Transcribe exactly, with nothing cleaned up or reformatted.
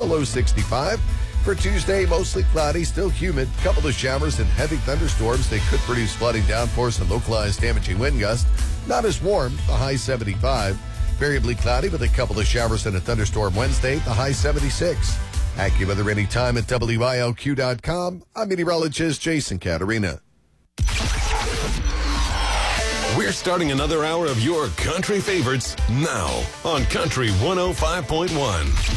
low sixty-five. For Tuesday, mostly cloudy, still humid. Couple of showers and heavy thunderstorms. They could produce flooding downpours and localized damaging wind gusts. Not as warm, the high seventy-five. Variably cloudy with a couple of showers and a thunderstorm Wednesday, the high seventy-six. AccuWeather anytime at W I L Q dot com. I'm meteorologist Jason Caterina. We're starting another hour of your country favorites now on Country one oh five point one.